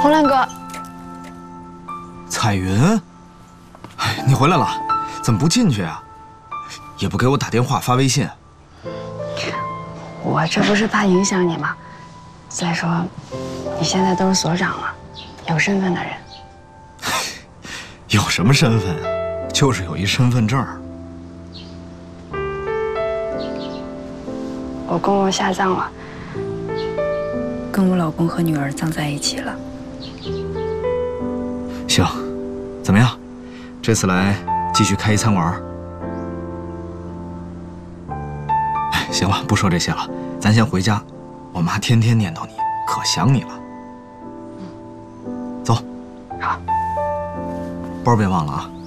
红兰哥， 彩云，哎，你回来了，怎么不进去啊？也不给我打电话发微信。 我这不是怕影响你吗？再说，你现在都是所长了，有身份的人。 有什么身份啊？就是有一身份证。 我公公下葬了， 跟我老公和女儿葬在一起了。 行，怎么样？这次来继续开一餐馆？哎，行了，不说这些了，咱先回家。我妈天天念叨你，可想你了。走。 好。 包别忘了啊。